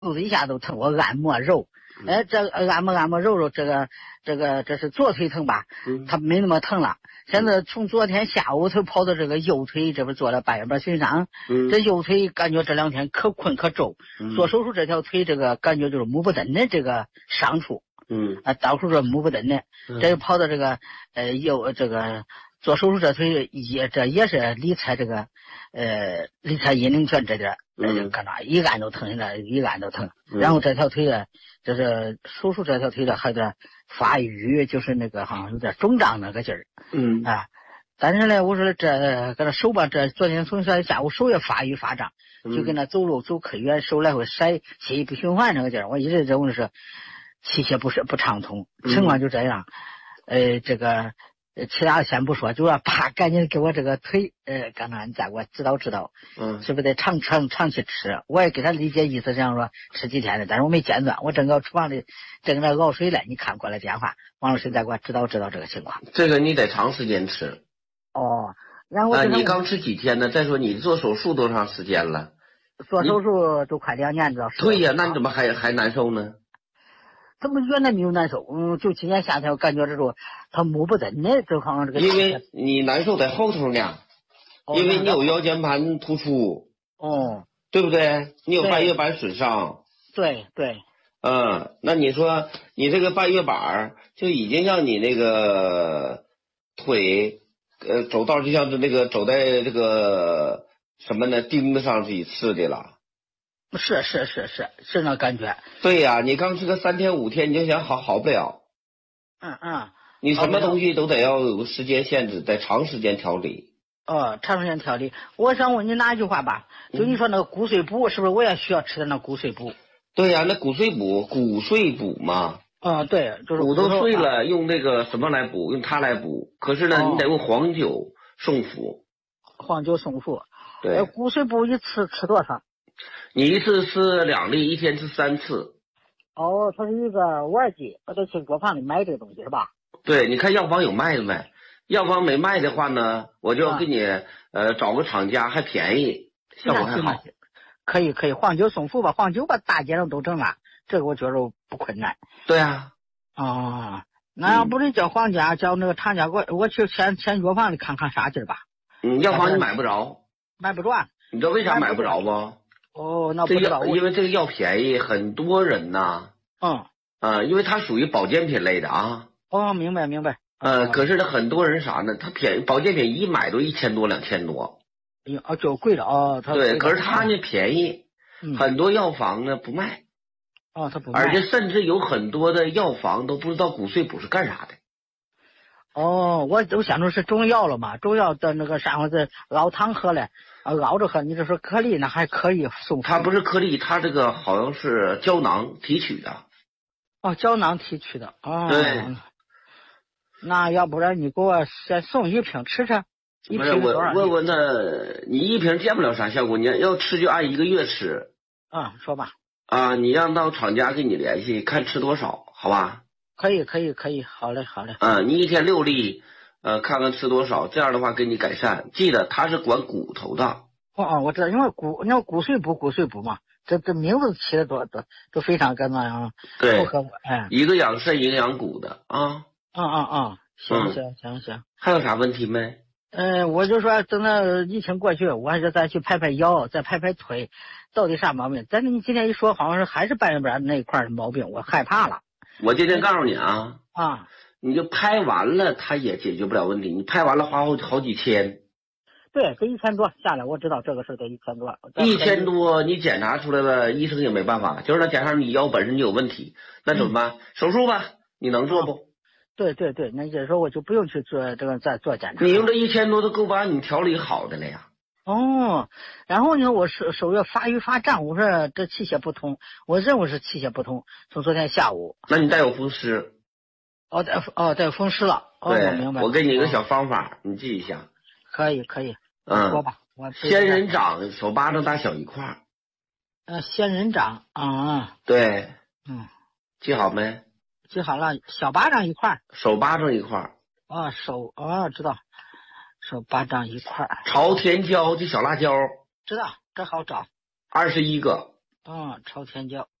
肚子一下都疼，我按摩揉，这按摩揉，这是左腿疼吧？它没那么疼了。现在从昨天下午才跑到这个右腿，这不做了半月板损伤。这右腿感觉这2天可困可皱。做手术这条腿这个感觉就是摸不蹬的这个伤处。到处说摸不蹬的。这又跑到这个做手术这腿这也是理财这个理财阴陵泉这点搁那一按都疼，一按都疼。然后这条腿呢，就是手术这条腿呢还在发育，就是那个好像有点肿胀那个劲儿。但是呢，我说这搁那手吧，这昨天从下午手也发育发胀，就跟那走路走可远，手来回甩，血液不循环那个劲儿。我一直认为是气血不畅通，情况就这样。这个其他的先不说，就说啪，赶紧给我这个腿，刚才你再给我指导指导，是不是得长期吃？我也给他理解意思，这样说吃几天的，但是我没间断，我正搁厨房里正在熬水嘞。你看过来电话，王老师再给我指导这个情况。 这个你得长时间吃。 然后你刚吃几天呢？再说你做手术多长时间了？ 做手术都快2年了。 对呀，那你怎么还难受呢？ 怎么原来没有难受？就今年夏天我感觉这种他摸不蹬的，就好像这个。 因为你难受在后头呢，因为你有腰间盘突出。对不对？你有半月板损伤。 对。 那你说你这个半月板就已经让你那个腿走道就像是那个走在这个什么呢钉子上去刺的了。是那感觉。对呀，你刚吃个3天5天，你就想好不了。你什么东西都得要有个时间限制，得长时间调理。 长时间调理。我想问你哪一句话吧？就你说那个骨碎补，是不是我也需要吃的那骨碎补？ 对呀，那骨碎补嘛。 对，就是骨头碎了，用那个什么来补？用它来补。可是呢，你得用黄酒送服。 黄酒送服。 对。 骨碎补一次吃多少？ 你一次吃2粒，一天吃3次。 它是一个丸剂，我得去药房里买这个东西是吧？ 对，你看药房有卖的没？药房没卖的话呢，我就要给你找个厂家还便宜，效果还好。 可以，黄酒送服吧，黄酒吧大街上都整了，这个我觉着不困难。 对啊。 那要不是叫黄家叫那个厂家，我去先药房里看看啥劲儿吧。 药房你买不着。 买不着。 你知道为啥买不着不？ 那不知道。 因为这个药便宜，很多人呐。因为它属于保健品类的啊。 明白。 可是呢，很多人啥呢？它便宜，保健品一买都1000多2000多。 就贵了对，可是它呢便宜，很多药房呢不卖。 它不卖。 而且甚至有很多的药房都不知道骨碎补是干啥的。 我都想着是中药了嘛，中药的那个上回是熬汤喝了，熬着喝。你这说颗粒那还可以送。 它不是颗粒，它这个好像是胶囊提取的。 胶囊提取的。 对。 那要不然你给我先送1瓶吃吃。1瓶多少？ 问那你1瓶见不了啥效果，你要吃就按1个月吃。 说吧。 你让到厂家跟你联系，看吃多少，好吧？ 可以，好嘞。 你1天6粒，看看吃多少，这样的话给你改善。记得它是管骨头的。 我知道，因为骨碎补嘛，这名字起的都非常跟那样。 对。 符合我。 一个养肾，一个养骨的啊。 行。 还有啥问题没？ 我就说等到疫情过去，我还是再去拍腰，再拍腿，到底啥毛病？但是你今天一说，好像是还是半月板那一块的毛病，我害怕了。 我今天告诉你你就拍完了，它也解决不了问题。你拍完了花好几千。 对，得1000多下来，我知道这个事得1000多。 1000多，你检查出来了，医生也没办法，就是他检查你腰本身你有问题，那怎么办？手术吧，你能做不？ 对，那这时候我就不用去做这个再做检查。 你用这1000多都够把你调理好的了呀。 然后呢，我手也发育发胀，我说这气血不通，我认为是气血不通。从昨天下午。 那你带有风湿。 带有风湿了。 对， 我明白。 我给你一个小方法，你记一下。 可以。说吧。 仙人掌手巴掌大小一块。 仙人掌。 对。记好没？ 记好了，小巴掌一块。 手巴掌一块。 知道。手巴掌一块。 朝天椒就小辣椒。 知道，这好找。 21个。 朝天椒。